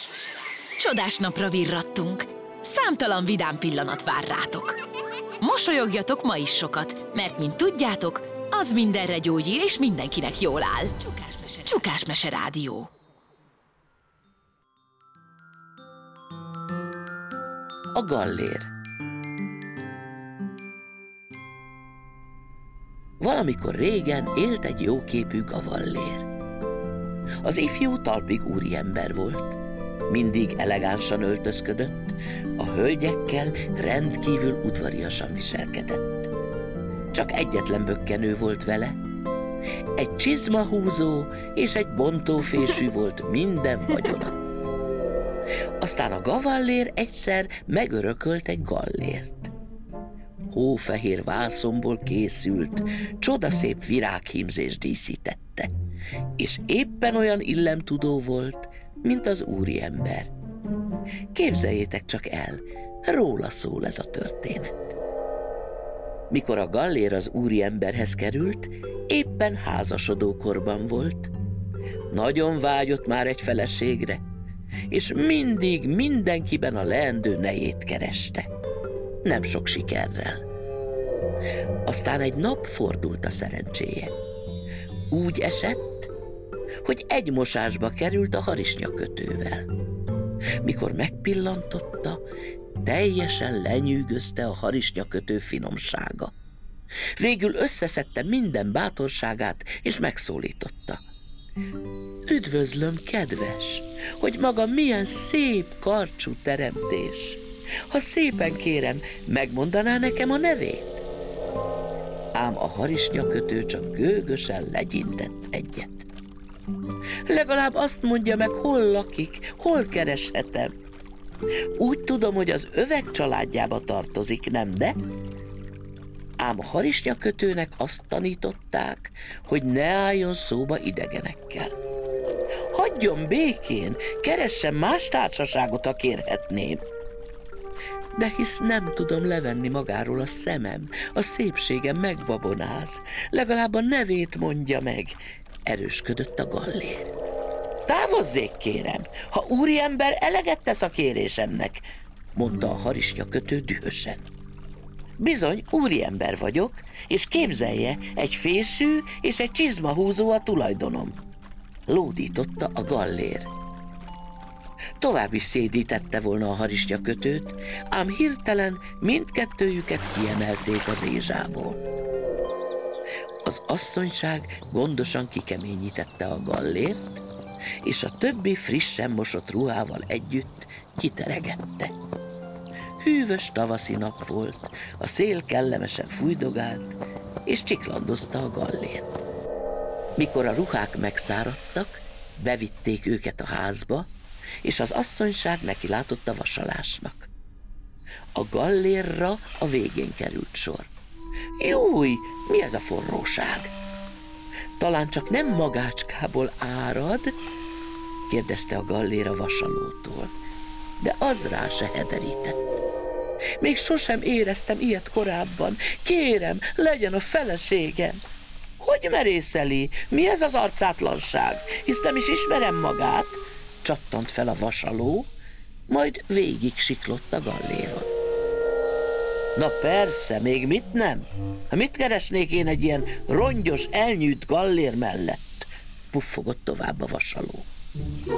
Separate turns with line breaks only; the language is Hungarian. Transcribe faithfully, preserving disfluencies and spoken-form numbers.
Csodás napra virrattunk. Számtalan vidám pillanat vár rátok. Mosolyogjatok ma is sokat, mert mint tudjátok, az mindenre gyógyír és mindenkinek jól áll. Csukásmese, Csukásmese Rádió.
A gallér. Valamikor régen élt egy jóképű gavallér. Az ifjú talpig úriember volt. Mindig elegánsan öltözködött, a hölgyekkel rendkívül udvariasan viselkedett. Csak egyetlen bökkenő volt vele. Egy csizmahúzó és egy bontófésű volt minden vagyona. Aztán a gavallér egyszer megörökölt egy gallért. Hófehér vászonból készült, csodaszép virághímzés díszítette, és éppen olyan illemtudó volt, mint az úriember. Képzeljétek csak el, róla szól ez a történet. Mikor a gallér az úriemberhez került, éppen házasodókorban volt. Nagyon vágyott már egy feleségre, és mindig mindenkiben a leendő nejét kereste. Nem sok sikerrel. Aztán egy nap fordult a szerencséje. Úgy esett, hogy egy mosásba került a harisnyakötővel. Mikor megpillantotta, teljesen lenyűgözte a harisnyakötő finomsága. Végül összeszedte minden bátorságát, és megszólította. Üdvözlöm, kedves, hogy maga milyen szép karcsú teremtés. Ha szépen kérem, megmondaná nekem a nevét? Ám a harisnyakötő csak gőgösen legyintett egyet. Legalább azt mondja meg, hol lakik, hol kereshetem. Úgy tudom, hogy az övek családjába tartozik, nem de? Ám a harisnyakötőnek azt tanították, hogy ne álljon szóba idegenekkel. Hagyjon békén, keressen más társaságot, ha kérhetném. De hisz nem tudom levenni magáról a szemem, a szépségem megbabonáz, legalább a nevét mondja meg, erősködött a gallér. Távozzék, kérem, ha úriember eleget tesz a kérésemnek, mondta a harisnyakötő dühösen. Bizony, úriember vagyok, és képzelje, egy fésű és egy csizmahúzó a tulajdonom, lódította a gallér. Tovább is szédítette volna a harisnyakötőt, ám hirtelen mindkettőjüket kiemelték a dézsából. Az asszonyság gondosan kikeményítette a gallért, és a többi frissen mosott ruhával együtt kiteregette. Hűvös tavaszi nap volt, a szél kellemesen fújdogált, és csiklandozta a gallért. Mikor a ruhák megszáradtak, bevitték őket a házba, és az asszonyság neki látott a vasalásnak. A gallérra a végén került sor. Júj, mi ez a forróság? Talán csak nem magácskából árad? Kérdezte a gallér a vasalótól, de az rá se hederített. Még sosem éreztem ilyet korábban. Kérem, legyen a feleségem. Hogy merészeli? Mi ez az arcátlanság? Hisz nem is ismerem magát. Csattant fel a vasaló, majd végig siklott a galléron. Na persze, még mit nem? Mit keresnék én egy ilyen rongyos, elnyűjt gallér mellett? Puffogott tovább a vasaló.